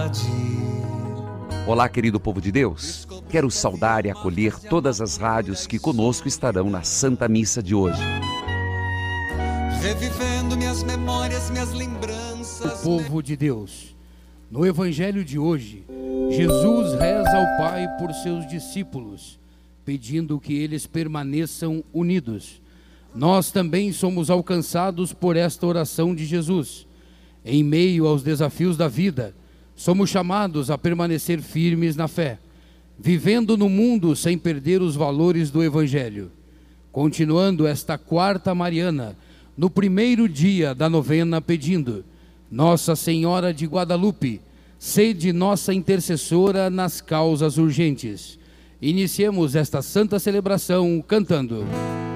Olá, querido povo de Deus. Quero saudar e acolher todas as rádios que conosco estarão na Santa Missa de hoje. Revivendo minhas memórias, minhas lembranças. O povo de Deus. No Evangelho de hoje, Jesus reza ao Pai por seus discípulos, pedindo que eles permaneçam unidos. Nós também somos alcançados por esta oração de Jesus. Em meio aos desafios da vida, somos chamados a permanecer firmes na fé, vivendo no mundo sem perder os valores do Evangelho. Continuando esta quarta mariana, no primeiro dia da novena, pedindo: Nossa Senhora de Guadalupe, sede nossa intercessora nas causas urgentes. Iniciemos esta santa celebração cantando.